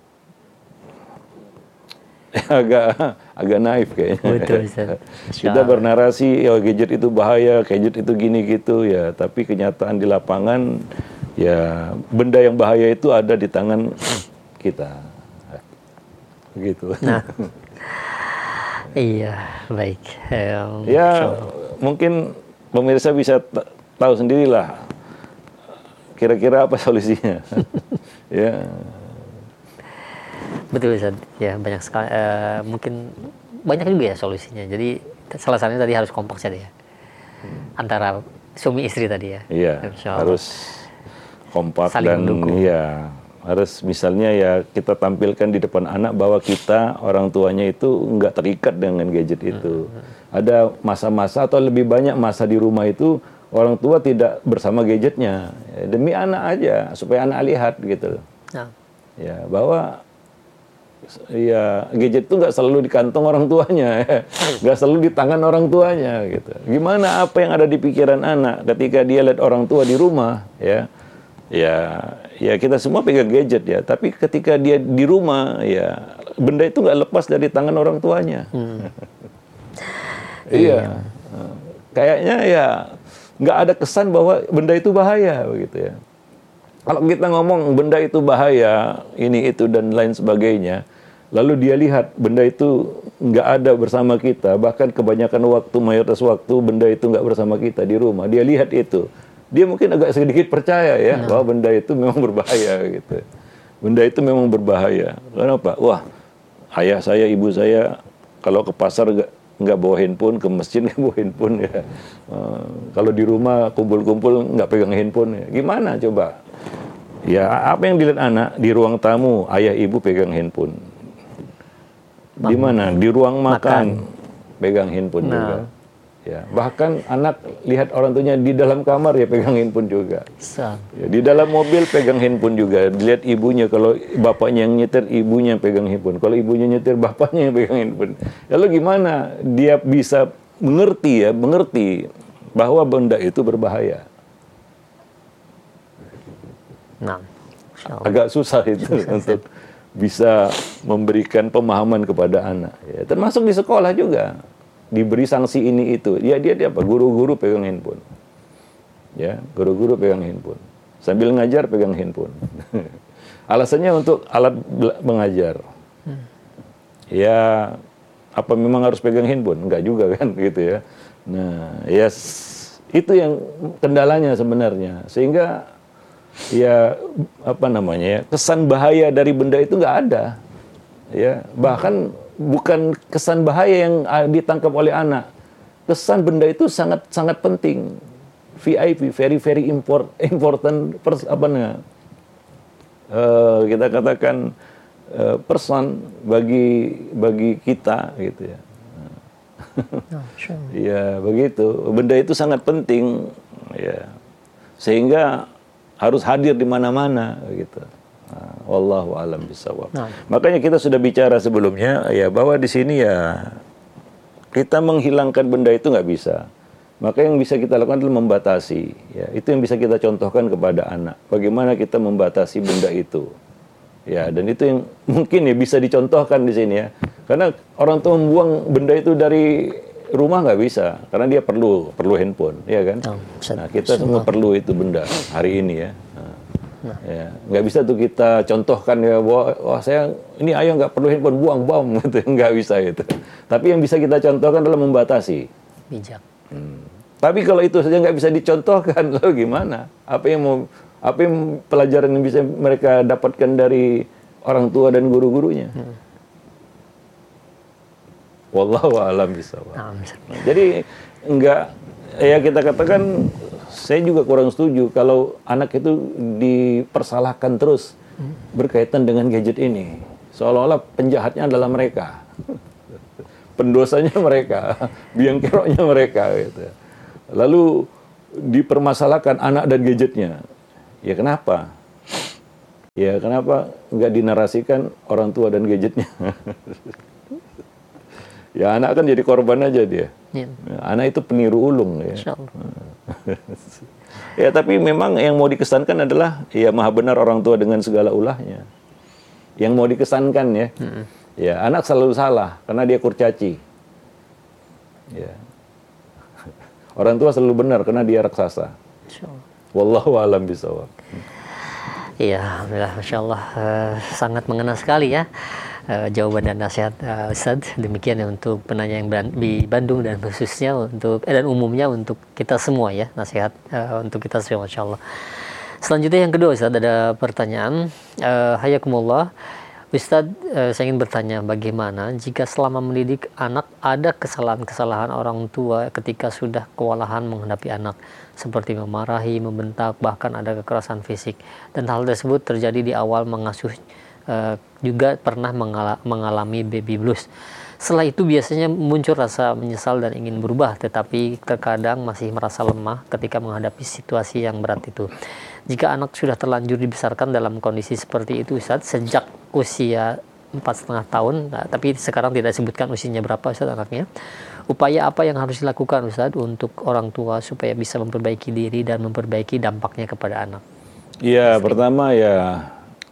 agak agak naif kayaknya. Betul, Ustaz. Kita bernarasi ya gadget itu bahaya, gadget itu gini gitu ya, tapi kenyataan di lapangan ya benda yang bahaya itu ada di tangan kita. Begitu. Nah. Iya, baik. Um, ya, so. Mungkin pemirsa bisa t- tahu sendirilah kira-kira apa solusinya. Ya. Betul, Ustaz. Ya, banyak sekali. Uh, mungkin banyak juga ya solusinya. Jadi salah satunya tadi harus kompak saja ya. Antara suami istri tadi ya. Iya. Harus kompak dan mendukung. Iya. Harus misalnya ya kita tampilkan di depan anak bahwa kita orang tuanya itu nggak terikat dengan gadget itu. Hmm. Ada masa-masa atau lebih banyak masa di rumah itu orang tua tidak bersama gadgetnya. Ya, demi anak aja supaya anak lihat gitu. Nah. Ya bahwa ya gadget itu nggak selalu di kantong orang tuanya, nggak selalu di tangan orang tuanya gitu. Gimana apa yang ada di pikiran anak ketika dia lihat orang tua di rumah, ya, ya, ya kita semua pegang gadget ya. Tapi ketika dia di rumah, ya benda itu nggak lepas dari tangan orang tuanya. Hmm. Iya, kayaknya ya nggak ada kesan bahwa benda itu bahaya begitu ya. Kalau kita ngomong benda itu bahaya, ini itu dan lain sebagainya. Lalu dia lihat benda itu nggak ada bersama kita, bahkan kebanyakan waktu, mayoritas waktu benda itu nggak bersama kita di rumah. Dia lihat itu, dia mungkin agak sedikit percaya ya nah. bahwa benda itu memang berbahaya gitu. Benda itu memang berbahaya. Kenapa? Wah, ayah saya, ibu saya kalau ke pasar nggak nggak bawa handphone, ke masjid nggak bawa handphone ya. Uh, kalau di rumah kumpul-kumpul nggak pegang handphone ya. Gimana coba? Ya apa yang dilihat anak di ruang tamu, ayah ibu pegang handphone. Di mana? Di ruang makan, makan. pegang handphone nah. juga. Ya, bahkan anak lihat orang tuanya di dalam kamar ya pegang handphone juga. Ya, di dalam mobil pegang handphone juga. Dilihat ibunya, kalau bapaknya yang nyetir, ibunya yang pegang handphone. Kalau ibunya nyetir, bapaknya yang pegang handphone. Lalu gimana dia bisa mengerti ya, mengerti bahwa benda itu berbahaya? Nah, agak susah itu untuk bisa memberikan pemahaman kepada anak. Ya, termasuk di sekolah juga diberi sanksi ini itu. Ya dia dia apa? Guru-guru pegang handphone. Ya, guru-guru pegang handphone. Sambil ngajar pegang handphone. Alasannya untuk alat mengajar. Hmm. Ya, apa memang harus pegang handphone? Enggak juga kan gitu ya. Nah, ya yes, itu yang kendalanya sebenarnya. Sehingga ya apa namanya ya, kesan bahaya dari benda itu nggak ada ya, bahkan bukan kesan bahaya yang ditangkap oleh anak, kesan benda itu sangat sangat penting, V I P, very very import, important pers, apa namanya uh, kita katakan uh, person bagi bagi kita gitu ya. Oh, sure. Ya begitu, benda itu sangat penting ya, sehingga harus hadir di mana-mana gitu. Nah, wallahu a'lam bishawab. Nah. Makanya kita sudah bicara sebelumnya ya bahwa di sini ya kita menghilangkan benda itu nggak bisa. Maka yang bisa kita lakukan adalah membatasi. Ya, itu yang bisa kita contohkan kepada anak. Bagaimana kita membatasi benda itu. Ya, dan itu yang mungkin ya bisa dicontohkan di sini ya. Karena orang tua membuang benda itu dari rumah nggak bisa, karena dia perlu perlu handphone, ya kan? Oh, nah kita semua perlu itu benda hari ini ya. Nah, nah. Ya, nggak bisa tuh kita contohkan ya bahwa wah saya ini ayah nggak perlu handphone, buang bom gitu, nggak bisa itu. Tapi yang bisa kita contohkan adalah membatasi. Bijak. Hmm. Tapi kalau itu saja nggak bisa dicontohkan, lalu gimana? Apa yang mau, apa yang pelajaran yang bisa mereka dapatkan dari orang tua dan guru-gurunya? Hmm. Wallahu a'lam bishawab. Nah, jadi enggak ya kita katakan saya juga kurang setuju kalau anak itu dipersalahkan terus hmm. berkaitan dengan gadget ini. Seolah-olah penjahatnya adalah mereka. Pendosanya mereka, biang keroknya mereka gitu. Lalu dipermasalahkan anak dan gadgetnya. Ya kenapa? Ya kenapa nggak dinarasikan orang tua dan gadgetnya? Ya anak kan jadi korban aja dia. Ya. Anak itu peniru ulung ya. Ya tapi memang yang mau dikesankan adalah ya maha benar orang tua dengan segala ulahnya. Yang mau dikesankan ya. Hmm. Ya, anak selalu salah karena dia kurcaci. Ya. Orang tua selalu benar karena dia raksasa. Wallahu a'lam bishawab. Iya, alhamdulillah, masya Allah, uh, sangat mengena sekali ya uh, jawaban dan nasihat uh, Ustadz. Demikian ya untuk penanya yang di Bandung dan khususnya untuk eh, dan umumnya untuk kita semua ya, nasihat uh, untuk kita semua, masya Allah. Selanjutnya yang kedua Ustadz, ada pertanyaan. Uh, Hayakumullah. Ustadz, eh, saya ingin bertanya bagaimana jika selama mendidik anak ada kesalahan-kesalahan orang tua ketika sudah kewalahan menghadapi anak, seperti memarahi, membentak, bahkan ada kekerasan fisik, dan hal tersebut terjadi di awal mengasuh, eh, juga pernah mengala- mengalami baby blues. Setelah itu biasanya muncul rasa menyesal dan ingin berubah, tetapi terkadang masih merasa lemah ketika menghadapi situasi yang berat itu. Jika anak sudah terlanjur dibesarkan dalam kondisi seperti itu Ustadz, sejak usia empat setengah tahun, nah, tapi sekarang tidak disebutkan usianya berapa Ustadz anaknya, upaya apa yang harus dilakukan Ustadz untuk orang tua supaya bisa memperbaiki diri dan memperbaiki dampaknya kepada anak? Ya, pertama ya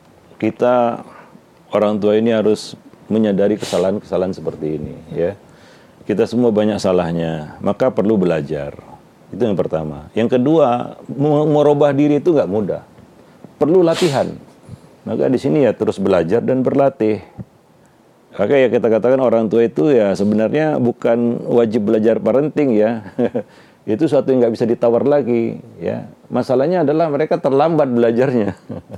kita orang tua ini harus menyadari kesalahan-kesalahan seperti ini ya. Kita semua banyak salahnya, maka perlu belajar. Itu yang pertama. Yang kedua, merubah diri itu nggak mudah. Perlu latihan. Maka di sini ya terus belajar dan berlatih. Maka ya kita katakan orang tua itu ya sebenarnya bukan wajib belajar parenting ya. Itu suatu yang nggak bisa ditawar lagi ya. Masalahnya adalah mereka terlambat belajarnya.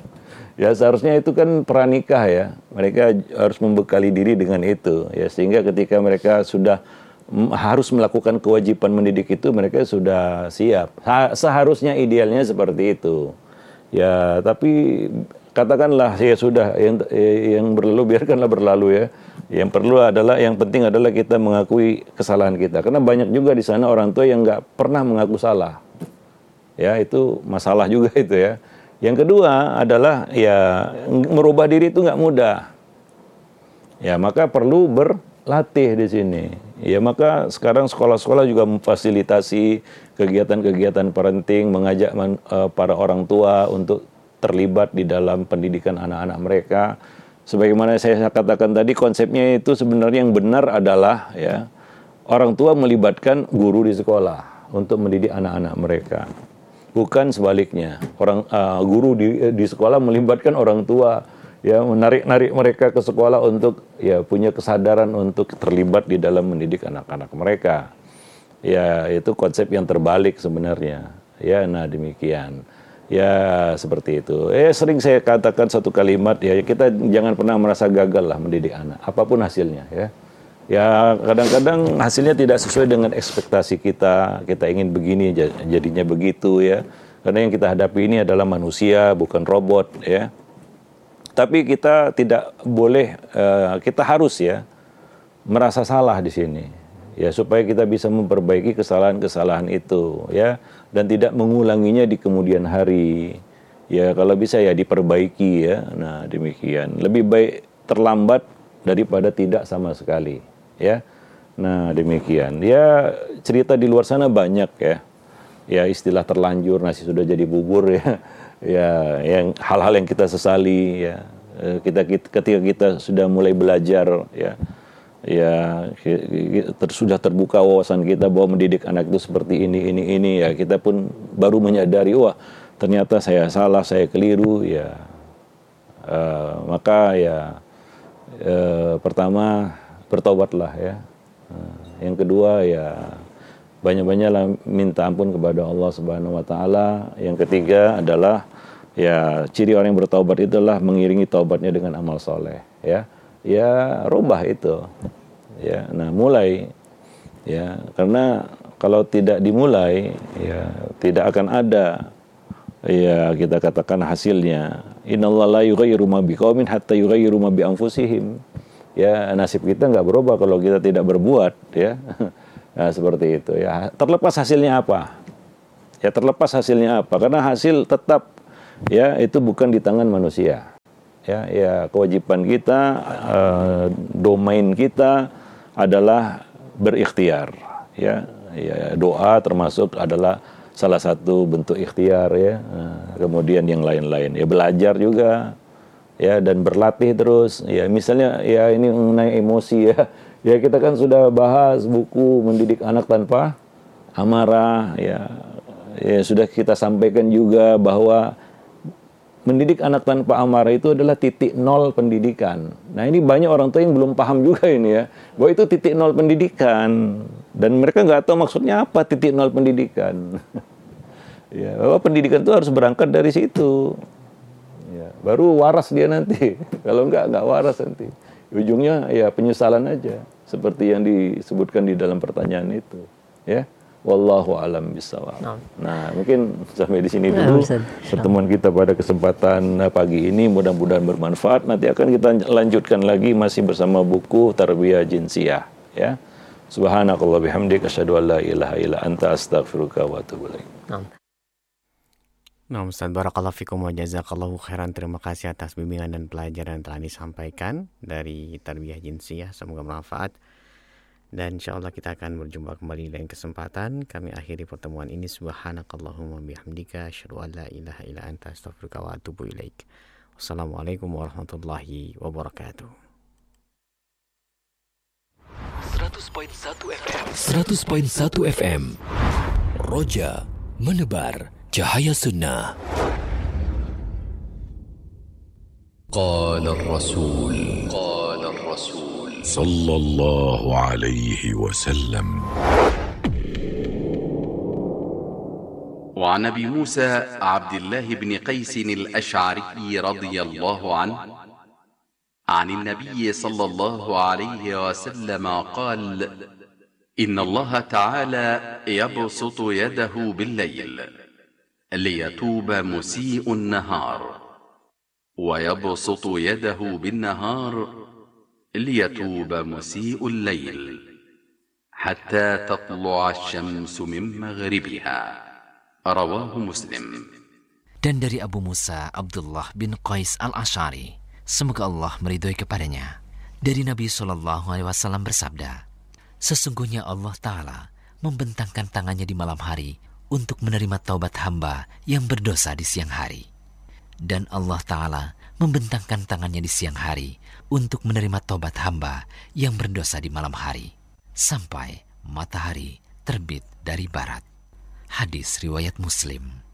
Ya seharusnya itu kan pranikah ya. Mereka harus membekali diri dengan itu ya, sehingga ketika mereka sudah harus melakukan kewajiban mendidik itu mereka sudah siap. Seharusnya idealnya seperti itu. Ya, tapi katakanlah ya sudah yang yang berlalu biarkanlah berlalu ya. Yang perlu adalah yang penting adalah kita mengakui kesalahan kita. Karena banyak juga di sana orang tua yang nggak pernah mengaku salah. Ya, itu masalah juga itu ya. Yang kedua adalah ya merubah diri itu nggak mudah. Ya, maka perlu berlatih di sini. Ya, maka sekarang sekolah-sekolah juga memfasilitasi kegiatan-kegiatan parenting, mengajak man, uh, para orang tua untuk terlibat di dalam pendidikan anak-anak mereka. Sebagaimana saya katakan tadi, konsepnya itu sebenarnya yang benar adalah ya orang tua melibatkan guru di sekolah untuk mendidik anak-anak mereka. Bukan sebaliknya, orang uh, guru di di sekolah melibatkan orang tua, ya menarik-narik mereka ke sekolah untuk ya punya kesadaran untuk terlibat di dalam mendidik anak-anak mereka. Ya itu konsep yang terbalik sebenarnya. Ya, nah demikian. Ya seperti itu. Eh sering saya katakan satu kalimat ya, kita jangan pernah merasa gagal lah mendidik anak, apapun hasilnya ya. Ya kadang-kadang hasilnya tidak sesuai dengan ekspektasi kita. Kita ingin begini jadinya begitu ya. Karena yang kita hadapi ini adalah manusia, bukan robot ya. Tapi kita tidak boleh, uh, kita harus ya merasa salah di sini, ya supaya kita bisa memperbaiki kesalahan-kesalahan itu, ya, dan tidak mengulanginya di kemudian hari, ya kalau bisa ya diperbaiki ya. Nah demikian, lebih baik terlambat daripada tidak sama sekali, ya. Nah demikian, ya cerita di luar sana banyak ya, ya istilah terlanjur nasi sudah jadi bubur ya. Ya, yang hal-hal yang kita sesali ya, kita, kita ketika kita sudah mulai belajar ya, ya ter, sudah terbuka wawasan kita bahwa mendidik anak itu seperti ini ini ini ya, kita pun baru menyadari wah ternyata saya salah, saya keliru ya, uh, maka ya uh, pertama bertobatlah ya, uh, yang kedua ya banyak-banyaklah minta ampun kepada Allah Subhanahu wa taala. Yang ketiga adalah ya ciri orang yang bertaubat itulah mengiringi taubatnya dengan amal soleh, ya. Ya rubah itu. Ya, nah mulai ya, karena kalau tidak dimulai ya tidak akan ada ya kita katakan hasilnya. Innallaha la yughayyiru ma biqaumin hatta yughayyiru ma bi anfusihim. ya nasib kita nggak berubah kalau kita tidak berbuat, ya. Nah, seperti itu ya. Terlepas hasilnya apa? Ya terlepas hasilnya apa? Karena hasil tetap ya itu bukan di tangan manusia. Ya, ya kewajiban kita, uh, domain kita adalah berikhtiar. Ya, ya doa termasuk adalah salah satu bentuk ikhtiar ya. Uh, kemudian yang lain-lain ya belajar juga. Ya, dan berlatih terus. Ya, misalnya ya ini mengenai emosi ya. Ya, kita kan sudah bahas buku Mendidik Anak Tanpa Amarah ya. Ya, sudah kita sampaikan juga bahwa mendidik anak tanpa amarah itu adalah titik nol pendidikan. Nah, ini banyak orang tua yang belum paham juga ini ya. Bahwa itu titik nol pendidikan. Dan mereka nggak tahu maksudnya apa titik nol pendidikan. Ya, bahwa pendidikan itu harus berangkat dari situ. Ya, baru waras dia nanti. Kalau enggak, enggak waras nanti. Ujungnya ya penyesalan aja. Seperti yang disebutkan di dalam pertanyaan itu. Ya, wallahu alam bisawab. Nah, mungkin sampai di sini dulu ya, pertemuan kita pada kesempatan pagi ini. Mudah-mudahan bermanfaat. Nanti akan kita lanjutkan lagi masih bersama buku Tarbiyah Jinsiyah. Ya, subhanakallah bihamdika asyhadu an la ilaha illa anta astaghfiruka wa atubu ilaik. Nah, Ustaz, barakallahu fikum wa jazakallahu khairan. Terima kasih atas bimbingan dan pelajaran yang telah disampaikan dari Tarbiyah Jinsiyah. Semoga bermanfaat. Dan insya Allah kita akan berjumpa kembali lain kesempatan. Kami akhiri pertemuan ini. Subhanakallahumma bihamdika asyhadu an la ilaha illa anta astaghfiruka wa atubu ilaik. Wassalamualaikum warahmatullahi wabarakatuh. seratus koma satu F M seratus koma satu F M Roja menebar cahaya sunnah. Qala ar-rasul Qala ar-rasul sallallahu alaihi wasallam. وعن أبي موسى عبد الله بن قيس الأشعري رضي الله عنه عن النبي صلى الله عليه وسلم قال: إن الله تعالى يبسط يده بالليل ليتوب مسيء النهار، ويبسط يده بالنهار ليتوب مسيء الليل، حتى تطلع الشمس من مغربها. رواه مسلم. Dan dari Abu Musa Abdullah bin Qais al-Ash'ari, semoga Allah meridhoi kepadanya, dari Nabi shallallahu alaihi wasallam bersabda, sesungguhnya Allah Ta'ala membentangkan tangannya di malam hari untuk menerima taubat hamba yang berdosa di siang hari. Dan Allah Ta'ala membentangkan tangannya di siang hari untuk menerima taubat hamba yang berdosa di malam hari, sampai matahari terbit dari barat. Hadis riwayat Muslim.